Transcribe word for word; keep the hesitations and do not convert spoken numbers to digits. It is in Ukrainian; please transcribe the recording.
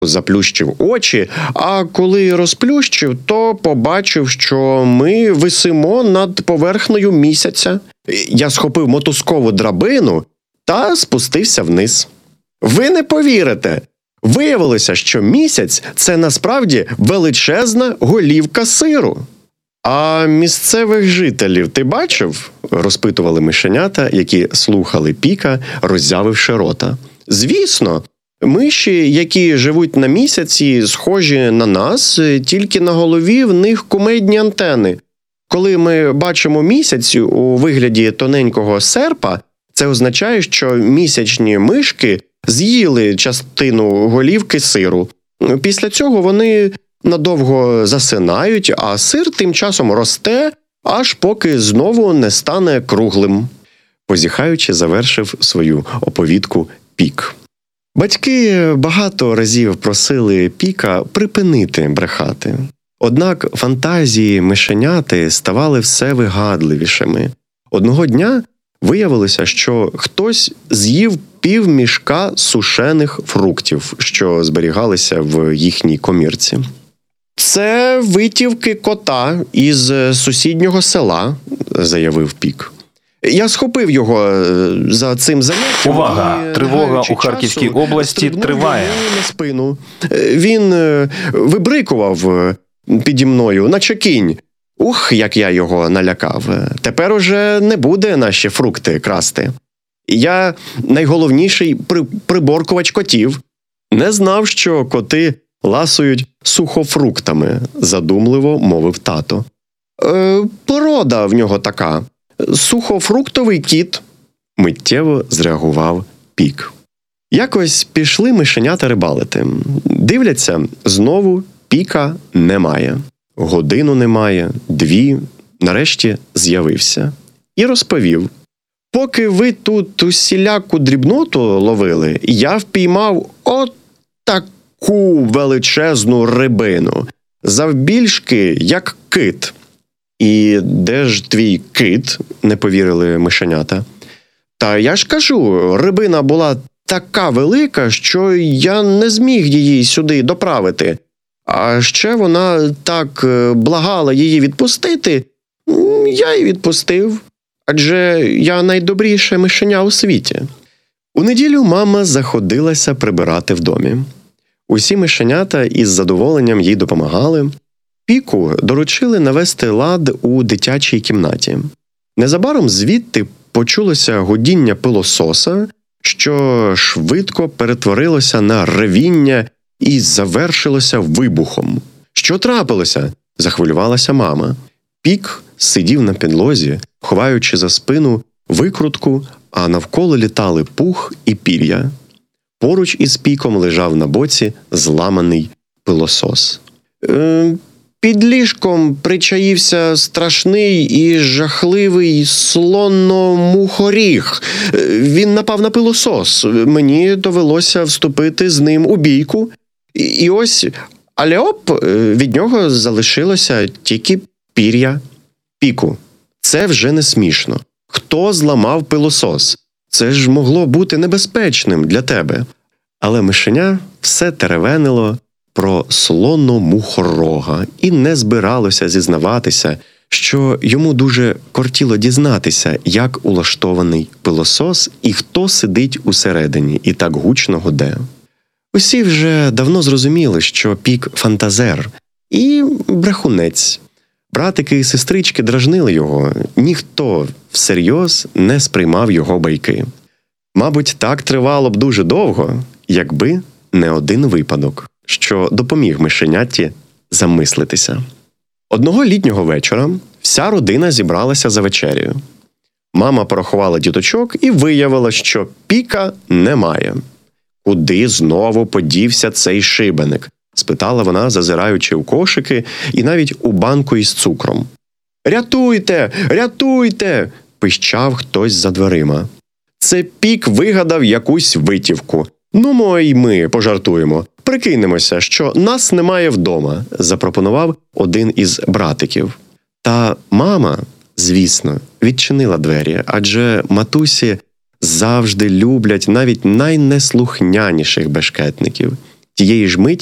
заплющив очі, а коли розплющив, то побачив, що ми висимо над поверхнею місяця. Я схопив мотузкову драбину та спустився вниз. Ви не повірите! Виявилося, що місяць – це насправді величезна голівка сиру. «А місцевих жителів ти бачив?» – розпитували мишенята, які слухали Піка, роззявивши рота. «Звісно, миші, які живуть на місяці, схожі на нас, тільки на голові в них кумедні антени. Коли ми бачимо місяць у вигляді тоненького серпа, це означає, що місячні мишки з'їли частину голівки сиру. Після цього вони надовго засинають, а сир тим часом росте, аж поки знову не стане круглим». Позіхаючи, завершив свою оповідку Пік. Батьки багато разів просили Піка припинити брехати. Однак фантазії мишеняти ставали все вигадливішими. Одного дня виявилося, що хтось з'їв півмішка сушених фруктів, що зберігалися в їхній комірці. «Це витівки кота із сусіднього села», – заявив Пік. «Я схопив його за цим заняттям». Увага! Тривога у Харківській області триває. На спину. Він вибрикував піді мною, наче кінь. Ух, як я його налякав. Тепер уже не буде наші фрукти красти. Я найголовніший при... приборкувач котів. Не знав, що коти ласують сухофруктами, задумливо мовив тато. Е, порода в нього така. Сухофруктовий кіт. Миттєво зреагував Пік. Якось пішли мишенята рибалити. Дивляться, знову Піка немає. Годину немає, дві, нарешті з'явився. І розповів. Поки ви тут усіляку дрібноту ловили, я впіймав от таку величезну рибину, завбільшки, як кит. І де ж твій кит? Не повірили мишенята. Та я ж кажу, рибина була така велика, що я не зміг її сюди доправити. А ще вона так благала її відпустити, я й відпустив. Адже я найдобріше мишеня у світі. У неділю мама заходилася прибирати в домі. Усі мишенята із задоволенням їй допомагали. Піку доручили навести лад у дитячій кімнаті. Незабаром звідти почулося гудіння пилососа, що швидко перетворилося на ревіння і завершилося вибухом. «Що трапилося?» – захвилювалася мама. Пік сидів на підлозі, ховаючи за спину викрутку, а навколо літали пух і пір'я. Поруч із Піком лежав на боці зламаний пилосос. Е, під ліжком причаївся страшний і жахливий слонно-мухоріг. Він напав на пилосос. Мені довелося вступити з ним у бійку. І, і ось, але оп, від нього залишилося тільки пір'я. Піку, це вже не смішно. Хто зламав пилосос? Це ж могло бути небезпечним для тебе. Але мишеня все теревенило про слоно-мухорога і не збиралося зізнаватися, що йому дуже кортіло дізнатися, як улаштований пилосос і хто сидить усередині і так гучно гуде. Усі вже давно зрозуміли, що Пік – фантазер і брехунець. Братики і сестрички дражнили його, ніхто всерйоз не сприймав його байки. Мабуть, так тривало б дуже довго, якби не один випадок, що допоміг мишеняті замислитися. Одного літнього вечора вся родина зібралася за вечерею. Мама порахувала діточок і виявила, що Піка немає. «Куди знову подівся цей шибеник?» – спитала вона, зазираючи у кошики і навіть у банку із цукром. «Рятуйте! Рятуйте!» – пищав хтось за дверима. «Це Пік вигадав якусь витівку. Ну, й ми пожартуємо. Прикинемося, що нас немає вдома», – запропонував один із братиків. Та мама, звісно, відчинила двері, адже матусі завжди люблять навіть найнеслухняніших бешкетників. Тієї ж миті